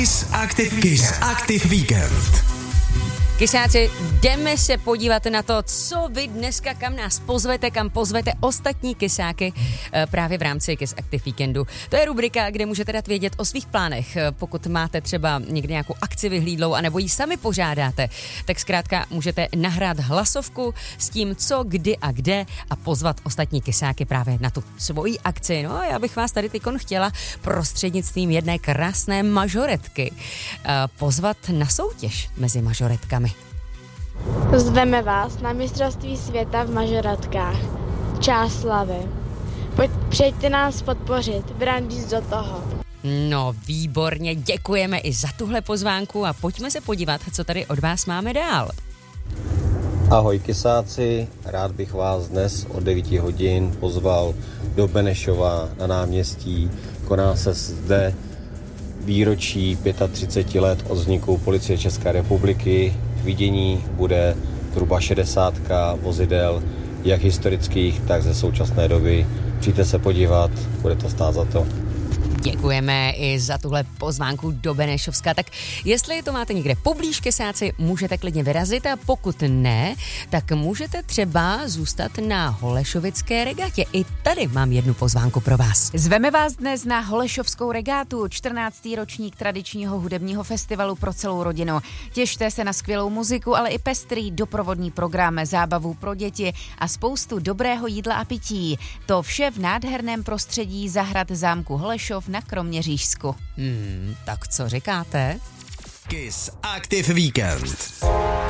Kiss Active Weekend. Kysáci, jdeme se podívat na to, co vy dneska, kam nás pozvete, kam pozvete ostatní kysáky právě v rámci Kiss Active Weekendu. To je rubrika, kde můžete dát vědět o svých plánech. Pokud máte třeba někdy nějakou akci vyhlídlou, anebo ji sami požádáte, tak zkrátka můžete nahrát hlasovku s tím, co, kdy a kde a pozvat ostatní kysáky právě na tu svoji akci. No a já bych vás tady tykon chtěla prostřednictvím jedné krásné mažoretky pozvat na soutěž mezi mažoretkami. Zveme vás na mistrovství světa v mažoretkách. Čáslavy. Přijďte nás podpořit, brandíc do toho. No, výborně, děkujeme i za tuhle pozvánku a pojďme se podívat, co tady od vás máme dál. Ahoj kysáci, rád bych vás dnes od 9 hodin pozval do Benešova na náměstí. Koná se zde výročí 35 let od vzniku Policie České republiky. K vidění bude zhruba 60 vozidel, jak historických, tak ze současné doby. Přijďte se podívat, bude to stát za to. Děkujeme i za tuhle pozvánku do Benešovska. Tak jestli to máte někde poblíž, kysáci, můžete klidně vyrazit a pokud ne, tak můžete třeba zůstat na Holešovické regatě. I tady mám jednu pozvánku pro vás. Zveme vás dnes na Holešovskou regátu, 14. ročník tradičního hudebního festivalu pro celou rodinu. Těšte se na skvělou muziku, ale i pestrý doprovodný program, zábavu pro děti a spoustu dobrého jídla a pití. To vše v nádherném prostředí zahrad zámku Holešov na Kroměřížsku. Tak co říkáte? Kiss Active Weekend.